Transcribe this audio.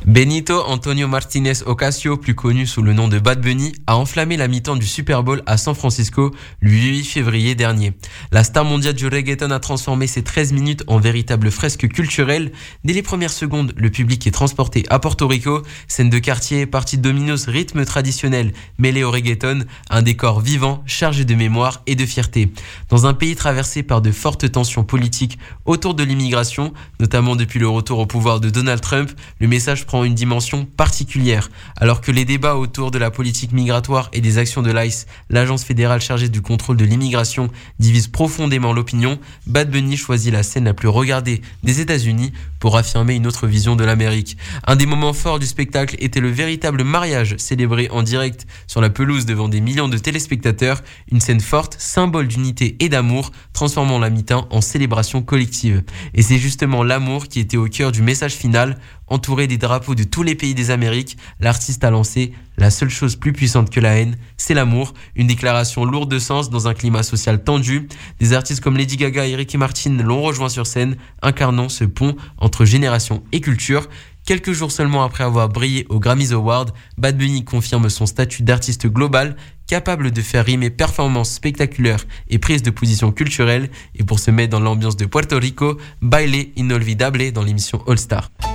Benito Antonio Martinez Ocasio, plus connu sous le nom de Bad Bunny, a enflammé la mi-temps du Super Bowl à San Francisco le 8 février dernier. La star mondiale du reggaeton a transformé ces 13 minutes en véritable fresque culturelle. Dès les premières secondes, le public est transporté à Porto Rico. Scène de quartier, partie de dominos, rythme traditionnel mêlé au reggaeton, un décor vivant, chargé de mémoire et de fierté. Dans un pays traversé par de fortes tensions politiques autour de l'immigration, notamment depuis le retour au pouvoir de Donald Trump, le message prend une dimension particulière. Alors que les débats autour de la politique migratoire et des actions de l'ICE, l'agence fédérale chargée du contrôle de l'immigration, divisent profondément l'opinion, Bad Bunny choisit la scène la plus regardée des États-Unis pour affirmer une autre vision de l'Amérique. Un des moments forts du spectacle était le véritable mariage célébré en direct sur la pelouse devant des millions de téléspectateurs, une scène forte, symbole d'unité et d'amour, transformant la mi-temps en célébration collective. Et c'est justement l'amour qui était au cœur du message final. Entouré des drapeaux de tous les pays des Amériques, l'artiste a lancé « La seule chose plus puissante que la haine, c'est l'amour », une déclaration lourde de sens dans un climat social tendu. Des artistes comme Lady Gaga et Ricky Martin l'ont rejoint sur scène, incarnant ce pont entre génération et culture. Quelques jours seulement après avoir brillé aux Grammys Awards, Bad Bunny confirme son statut d'artiste global, capable de faire rimer performances spectaculaires et prise de position culturelle. Et pour se mettre dans l'ambiance de Puerto Rico, Baile Inolvidable dans l'émission All Star.